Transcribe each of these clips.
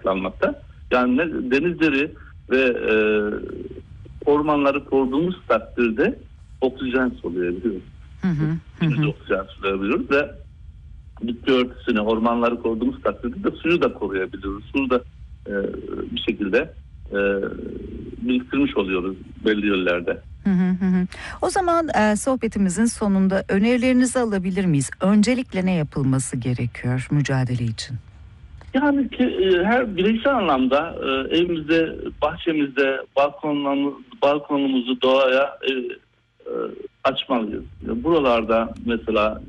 kaynaklanmakta. Yani denizleri ve ormanları koruduğumuz takdirde oksijen soluyabiliyoruz. Oksijen soluyabiliyoruz ve bitki örtüsünü, ormanları koruduğumuz takdirde de suyu da koruyabiliyoruz. Suyu da bir şekilde biriktirmiş oluyoruz belli yerlerde. O zaman sohbetimizin sonunda önerilerinizi alabilir miyiz? Öncelikle ne yapılması gerekiyor mücadele için? Yani her bireysel anlamda evimizde, bahçemizde balkonumuzu doğaya açmalıyız. Buralarda mesela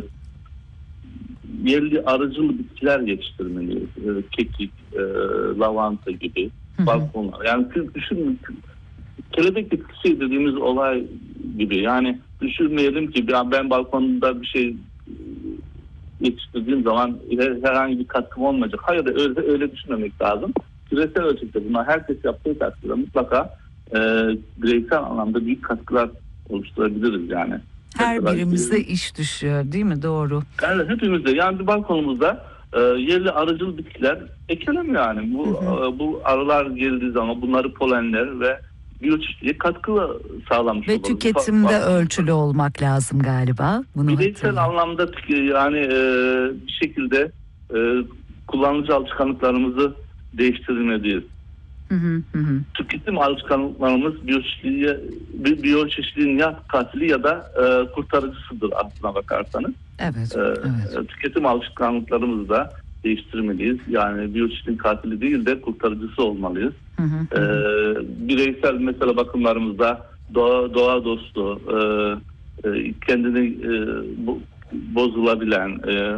yerli arıcılı bitkiler yetiştirmeliyiz. Kekik, lavanta gibi balkonlar. Yani düşünün, kelebek bitkisi dediğimiz olay gibi. Yani düşünmeyelim ki ben balkonda bir şey yetiştirdiğim zaman herhangi bir katkım olmayacak. Hayır, öyle düşünmemek lazım. Küresel ölçekte bunlar herkes yaptığı takdirde mutlaka bireysel anlamda büyük katkılar oluşturabiliriz yani. Her birimize iş düşüyor değil mi? Doğru. Evet, hepimizde. Yani bir balkonumuzda yerli arıcıl bitkiler ekelim yani. Bu arılar geldiği zaman bunları polenler ve biyoçeşitliğe katkı sağlamış ve oluruz. Ve tüketimde ölçülü olmak lazım galiba. Bunu bireysel anlamda yani bir şekilde kullanıcı alışkanlıklarımızı değiştirmeliyiz. Tüketim alışkanlıklarımız biyoçeşitliğin ya katili ya da kurtarıcısıdır aslına bakarsanız. Evet. Tüketim alışkanlıklarımızı da değiştirmeliyiz. Yani biyoçeşitliğin katili değil de kurtarıcısı olmalıyız. Bireysel mesela bakımlarımızda doğa dostu, kendini bozulabilen,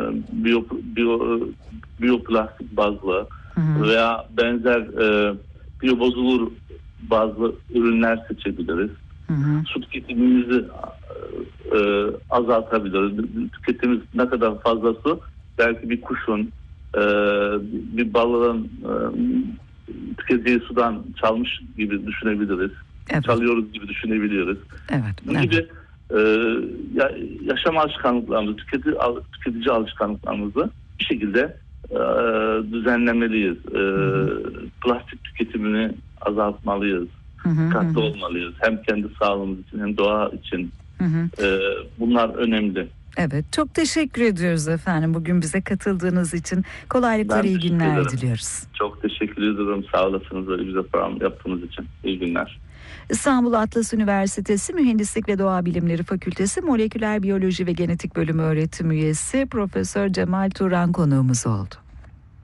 biyoplastik bazlı veya benzer biyobozulur bazı ürünler seçebiliriz. Su tüketimimizi azaltabiliriz. Tüketimimiz ne kadar fazla su, belki bir kuşun, bir balığın tükettiği sudan çalmış gibi düşünebiliriz. Evet. Çalıyoruz gibi düşünebiliyoruz. Bu Evet. gibi yaşam alışkanlıklarımızı, tüketici alışkanlıklarımızı bir şekilde düzenlemeliyiz. Plastik tüketimini azaltmalıyız. Dikkatli olmalıyız. Hem kendi sağlığımız için hem doğa için. Bunlar önemli. Evet, çok teşekkür ediyoruz efendim bugün bize katıldığınız için. Kolaylıklar, iyi günler diliyoruz. Çok teşekkür ederim. Sağ olasınız böyle bize program yaptığınız için. İyi günler. İstanbul Atlas Üniversitesi Mühendislik ve Doğa Bilimleri Fakültesi Moleküler Biyoloji ve Genetik Bölümü öğretim üyesi Profesör Cemal Turan konuğumuz oldu.